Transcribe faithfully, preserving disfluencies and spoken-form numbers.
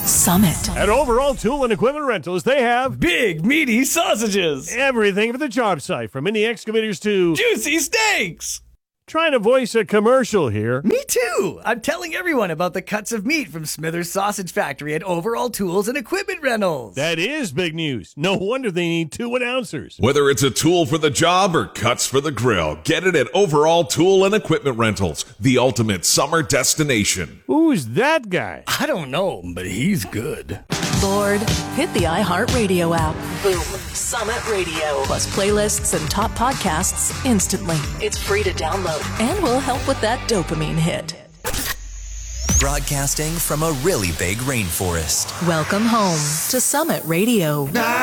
Summit. At Overall Tool and Equipment Rentals, they have big, meaty sausages. Everything for the job site, from mini excavators to juicy steaks. Trying to voice a commercial here. Me too. I'm telling everyone about the cuts of meat from Smithers Sausage Factory at Overall Tools and Equipment Rentals. That is big news. No wonder they need two announcers. Whether it's a tool for the job or cuts for the grill, get it at Overall Tool and Equipment Rentals, the ultimate summer destination. Who's that guy? I don't know, but he's good. Lord, hit the iHeartRadio app. Boom. Summit Radio. Plus playlists and top podcasts instantly. It's free to download and will help with that dopamine hit. Broadcasting from a really big rainforest. Welcome home to Summit Radio.